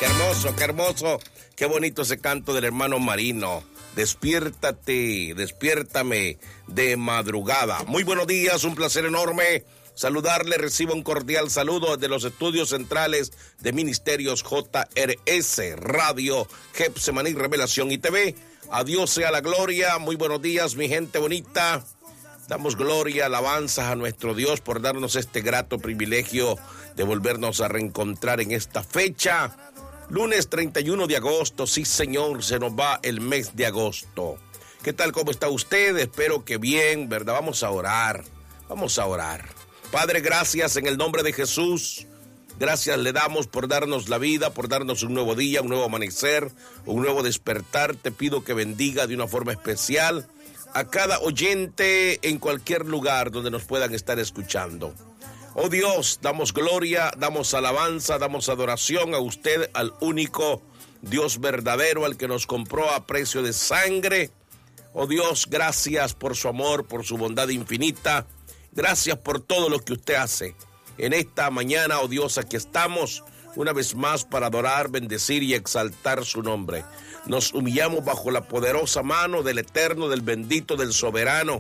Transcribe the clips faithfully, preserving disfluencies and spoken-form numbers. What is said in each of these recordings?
Qué hermoso, qué hermoso, qué bonito ese canto del hermano Marino. Despiértate, despiértame de madrugada. Muy buenos días, un placer enorme saludarle. Recibo un cordial saludo desde los estudios centrales de Ministerios J R S, Radio, Getsemaní, Revelación y T V. A Dios sea la gloria. Muy buenos días, mi gente bonita. Damos gloria, alabanzas a nuestro Dios por darnos este grato privilegio de volvernos a reencontrar en esta fecha. Lunes treinta y uno de agosto, sí señor, se nos va el mes de agosto. ¿Qué tal, cómo está usted? Espero que bien, ¿verdad? Vamos a orar, vamos a orar. Padre, gracias en el nombre de Jesús. Gracias le damos por darnos la vida, por darnos un nuevo día, un nuevo amanecer, un nuevo despertar. Te pido que bendiga de una forma especial a cada oyente en cualquier lugar donde nos puedan estar escuchando. Oh Dios, damos gloria, damos alabanza, damos adoración a usted, al único Dios verdadero, al que nos compró a precio de sangre. Oh Dios, gracias por su amor, por su bondad infinita. Gracias por todo lo que usted hace. En esta mañana, oh Dios, aquí estamos una vez más para adorar, bendecir y exaltar su nombre. Nos humillamos bajo la poderosa mano del eterno, del bendito, del soberano,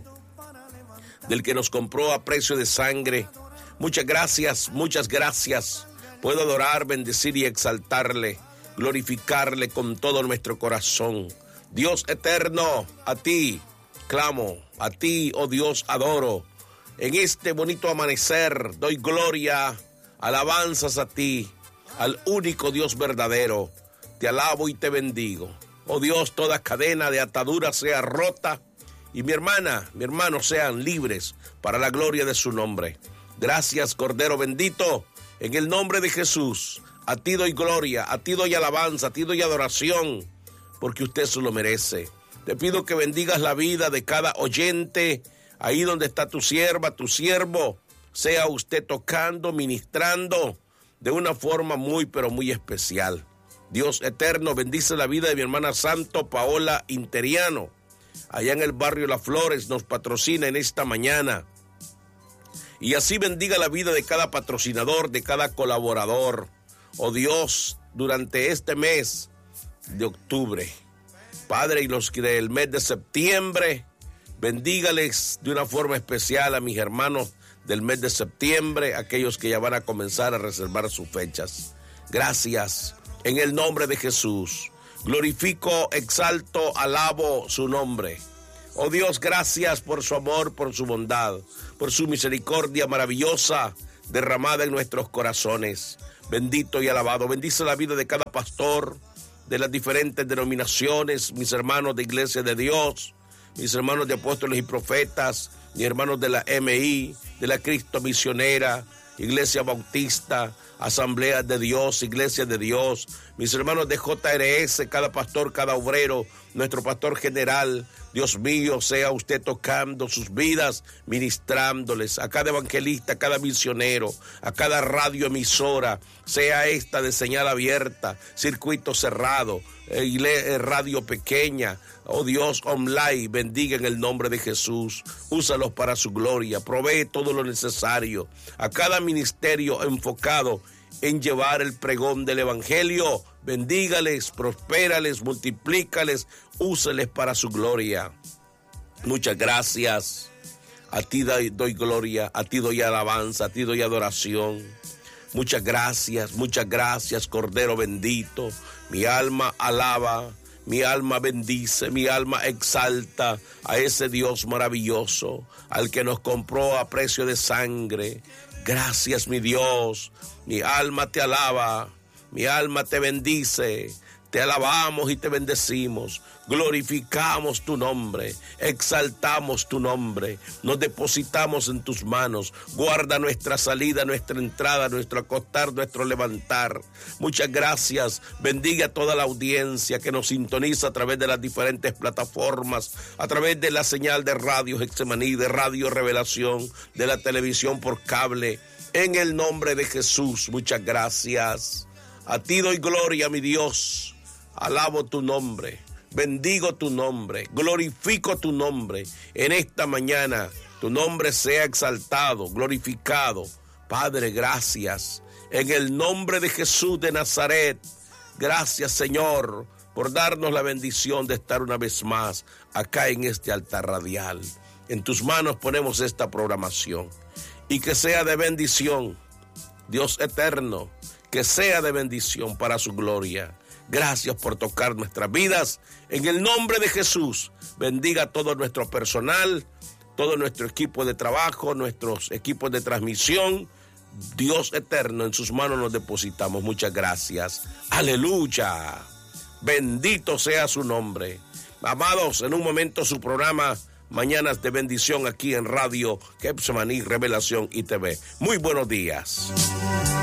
del que nos compró a precio de sangre. Muchas gracias, muchas gracias. Puedo adorar, bendecir y exaltarle, glorificarle con todo nuestro corazón. Dios eterno, a ti clamo, a ti, oh Dios, adoro. En este bonito amanecer doy gloria, alabanzas a ti, al único Dios verdadero. Te alabo y te bendigo. Oh Dios, toda cadena de atadura sea rota y mi hermana, mi hermano sean libres para la gloria de su nombre. Gracias, Cordero bendito, en el nombre de Jesús. A ti doy gloria, a ti doy alabanza, a ti doy adoración, porque usted se lo merece. Te pido que bendigas la vida de cada oyente, ahí donde está tu sierva, tu siervo, sea usted tocando, ministrando, de una forma muy, pero muy especial. Dios eterno, bendice la vida de mi hermana Santo Paola Interiano, allá en el barrio Las Flores, nos patrocina en esta mañana. Y así bendiga la vida de cada patrocinador, de cada colaborador. Oh Dios, durante este mes de octubre, Padre, y los del mes de septiembre, bendígales de una forma especial a mis hermanos del mes de septiembre, aquellos que ya van a comenzar a reservar sus fechas. Gracias, en el nombre de Jesús. Glorifico, exalto, alabo su nombre. Oh Dios, gracias por su amor, por su bondad, por su misericordia maravillosa derramada en nuestros corazones. Bendito y alabado. Bendice la vida de cada pastor de las diferentes denominaciones, mis hermanos de Iglesia de Dios, mis hermanos de apóstoles y profetas, mis hermanos de la M I, de la Cristo Misionera, Iglesia Bautista, Asamblea de Dios, Iglesia de Dios, mis hermanos de J R S, cada pastor, cada obrero, nuestro pastor general. Dios mío, sea usted tocando sus vidas, ministrándoles a cada evangelista, a cada misionero, a cada radioemisora, sea esta de señal abierta, circuito cerrado, eh, radio pequeña, oh Dios, online, bendiga en el nombre de Jesús, úsalos para su gloria, provee todo lo necesario a cada ministerio enfocado en llevar el pregón del evangelio. Bendígales, prospérales, multiplícales, úseles para su gloria. Muchas gracias. A ti doy, doy gloria, a ti doy alabanza, a ti doy adoración. Muchas gracias, muchas gracias, Cordero bendito. Mi alma alaba, mi alma bendice, mi alma exalta a ese Dios maravilloso, al que nos compró a precio de sangre. Gracias, mi Dios. Mi alma te alaba, mi alma te bendice. Te alabamos y te bendecimos, glorificamos tu nombre, exaltamos tu nombre, nos depositamos en tus manos. Guarda nuestra salida, nuestra entrada, nuestro acostar, nuestro levantar. Muchas gracias, bendiga a toda la audiencia que nos sintoniza a través de las diferentes plataformas, a través de la señal de Radio Getsemaní, de Radio Revelación, de la televisión por cable. En el nombre de Jesús, muchas gracias. A ti doy gloria, mi Dios. Alabo tu nombre, bendigo tu nombre, glorifico tu nombre. En esta mañana tu nombre sea exaltado, glorificado. Padre, gracias. En el nombre de Jesús de Nazaret, Gracias, Señor, por darnos la bendición de estar una vez más acá en este altar radial. En tus manos ponemos esta programación y que sea de bendición, Dios eterno, que sea de bendición para su gloria. Gracias por tocar nuestras vidas. En el nombre de Jesús, bendiga a todo nuestro personal, todo nuestro equipo de trabajo, nuestros equipos de transmisión. Dios eterno, en sus manos nos depositamos. Muchas gracias. Aleluya. Bendito sea su nombre. Amados, en un momento su programa Mañanas de Bendición aquí en Radio Getsemaní Revelación y T V. Muy buenos días.